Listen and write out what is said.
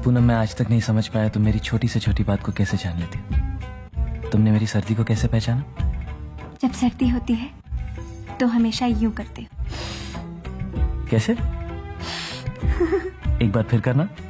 पूनम, मैं आज तक नहीं समझ पाया तुम मेरी छोटी से छोटी बात को कैसे जान लेती हो। तुमने मेरी सर्दी को कैसे पहचाना? जब सर्दी होती है तो हमेशा यूं करते हो। कैसे? एक बार फिर करना।